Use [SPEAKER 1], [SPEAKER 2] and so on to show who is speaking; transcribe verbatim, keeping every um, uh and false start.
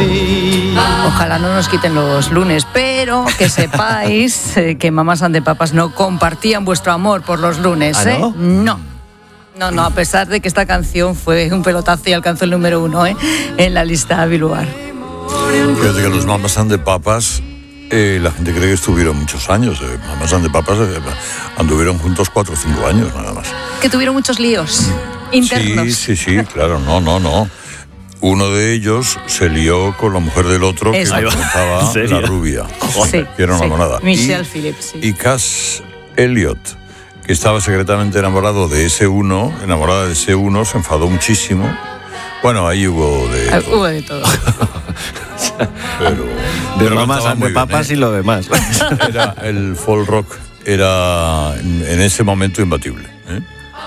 [SPEAKER 1] Ojalá no nos quiten los lunes, pero que sepáis eh, que Mamás and the Papas no compartían vuestro amor por los lunes,
[SPEAKER 2] ¿Ah, no?
[SPEAKER 1] ¿eh? No. No, no, a pesar de que esta canción fue un pelotazo y alcanzó el número uno, ¿eh? En la lista Billboard.
[SPEAKER 3] Fíjate que los Mamás and the Papas, eh, la gente cree que estuvieron muchos años. Eh. Mamás and the Papas eh, anduvieron juntos cuatro o cinco años nada más.
[SPEAKER 1] Que tuvieron muchos líos internos.
[SPEAKER 3] Sí, sí, sí, claro, no, no, no. Uno de ellos se lió con la mujer del otro, que
[SPEAKER 1] Eso.
[SPEAKER 3] la contaba la rubia,
[SPEAKER 1] Sí,
[SPEAKER 3] que era una
[SPEAKER 1] sí.
[SPEAKER 3] monada.
[SPEAKER 1] Michelle
[SPEAKER 3] y,
[SPEAKER 1] Phillips, sí.
[SPEAKER 3] Y Cass Elliot, que estaba secretamente enamorado de ese uno, enamorada de ese uno, se enfadó muchísimo. Bueno, ahí hubo de
[SPEAKER 1] Ah,
[SPEAKER 3] todo.
[SPEAKER 1] hubo de todo.
[SPEAKER 3] Pero,
[SPEAKER 2] De
[SPEAKER 3] pero
[SPEAKER 2] Mamás
[SPEAKER 3] estaba
[SPEAKER 2] and the
[SPEAKER 3] muy bien,
[SPEAKER 2] Papas
[SPEAKER 3] ¿eh?
[SPEAKER 2] y lo demás.
[SPEAKER 3] Era, el folk rock era en ese momento imbatible, ¿eh?